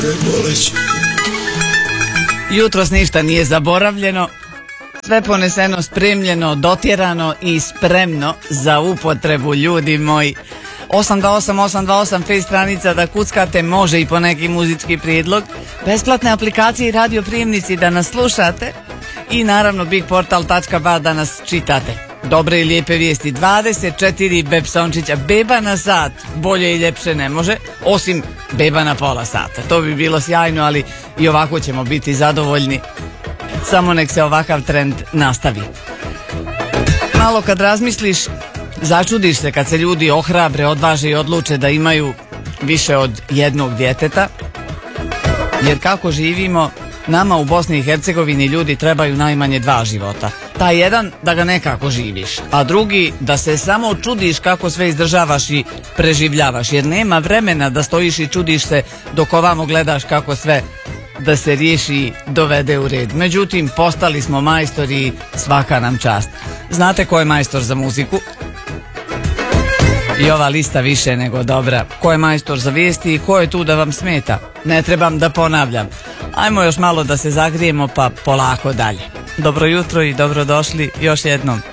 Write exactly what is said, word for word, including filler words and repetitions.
Jutros ništa nije zaboravljeno, sve poneseno, spremljeno, dotjerano i spremno za upotrebu, ljudi moji. osam dva osam osam dva osam face stranica da kuckate, može i po neki muzički prijedlog, besplatne aplikacije i radioprijemnici da nas slušate i naravno big portal tačka ba da nas čitate. Dobre i lijepe vijesti, dvadeset četiri Bepsončića, beba na sat, bolje i ljepše ne može, osim beba na pola sata. To bi bilo sjajno, ali i ovako ćemo biti zadovoljni. Samo nek se ovakav trend nastavi. Malo kad razmisliš, začudiš se kad se ljudi ohrabre, odvaže i odluče da imaju više od jednog djeteta. Jer kako živimo, nama u Bosni i Hercegovini ljudi trebaju najmanje dva života. Taj jedan da ga nekako živiš, a drugi da se samo čudiš kako sve izdržavaš i preživljavaš, jer nema vremena da stojiš i čudiš se dok ovamo gledaš kako sve da se riješi i dovede u red. Međutim, postali smo majstori i svaka nam čast. Znate ko je majstor za muziku? I ova lista više nego dobra. Ko je majstor za vijesti i ko je tu da vam smeta? Ne trebam da ponavljam. Ajmo još malo da se zagrijemo pa polako dalje. Dobro jutro i dobrodošli još jednom.